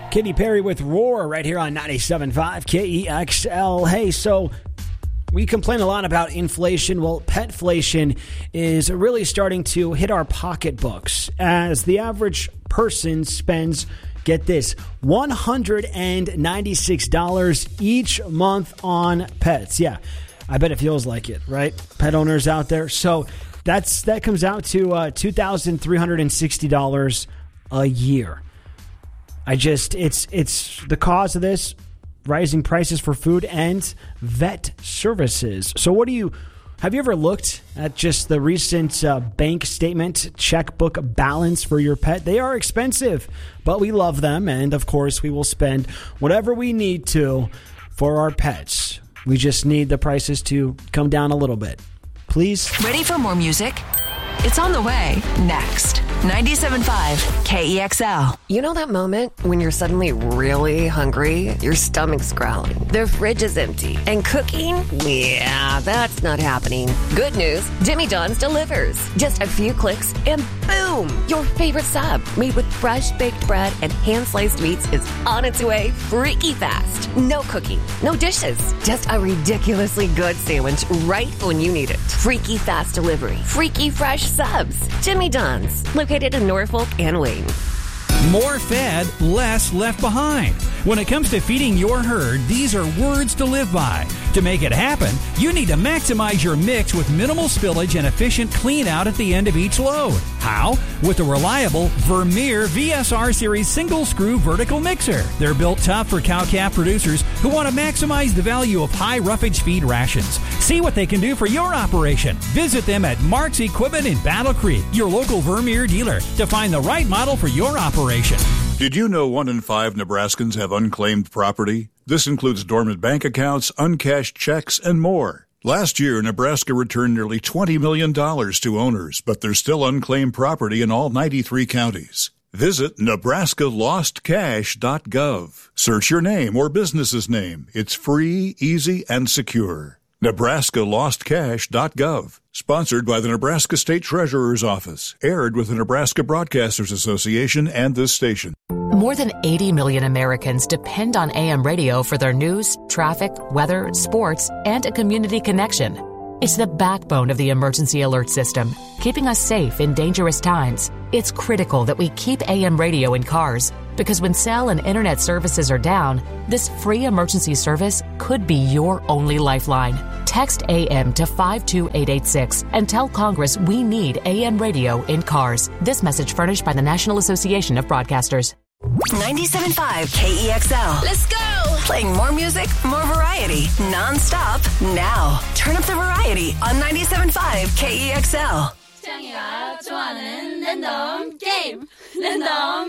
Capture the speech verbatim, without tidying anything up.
Katy Perry with Roar right here on ninety-seven point five K E X L. Hey, so we complain a lot about inflation. Well, petflation is really starting to hit our pocketbooks as the average person spends, get this, one hundred ninety-six dollars each month on pets. Yeah, I bet it feels like it, right? Pet owners out there. So that's that comes out to uh, two thousand three hundred sixty dollars a year. I just, it's it's the cause of this, rising prices for food and vet services. So what do you, have you ever looked at just the recent uh, bank statement, checkbook balance for your pet? They are expensive, but we love them. And of course, we will spend whatever we need to for our pets. We just need the prices to come down a little bit. Please. Ready for more music? It's on the way next. ninety-seven point five K E X L. You know that moment when you're suddenly really hungry? Your stomach's growling, the fridge is empty, and cooking? Yeah, that's not happening. Good news, Jimmy John's delivers. Just a few clicks and boom! Your favorite sub, made with fresh baked bread and hand-sliced meats, is on its way freaky fast. No cooking, no dishes, just a ridiculously good sandwich right when you need it. Freaky fast delivery, freaky fresh subs. Jimmy John's, located in Norfolk and Wayne. More fed, less left behind. When it comes to feeding your herd, these are words to live by. To make it happen, you need to maximize your mix with minimal spillage and efficient clean out at the end of each load. How? With the reliable Vermeer V S R Series single screw vertical mixer. They're built tough for cow-calf producers who want to maximize the value of high roughage feed rations. See what they can do for your operation. Visit them at Mark's Equipment in Battle Creek, your local Vermeer dealer, to find the right model for your operation. Did you know one in five Nebraskans have unclaimed property? This includes dormant bank accounts, uncashed checks, and more. Last year, Nebraska returned nearly twenty million dollars to owners, but there's still unclaimed property in all ninety-three counties. Visit Nebraska Lost Cash dot gov. Search your name or business's name. It's free, easy, and secure. Nebraska Lost Cash dot gov. Sponsored by the Nebraska State Treasurer's Office. Aired with the Nebraska Broadcasters Association and this station. More than eighty million Americans depend on A M radio for their news, traffic, weather, sports, and a community connection. It's the backbone of the emergency alert system, keeping us safe in dangerous times. It's critical that we keep A M radio in cars, because when cell and internet services are down, this free emergency service could be your only lifeline. Text A M to five two eight eight six and tell Congress we need A M radio in cars. This message furnished by the National Association of Broadcasters. ninety-seven point five K E X L. Let's go! Playing more music, more variety, non-stop, now. Turn up the variety on ninety-seven point five K E X L. 창이가 좋아하는 랜덤 게임 랜덤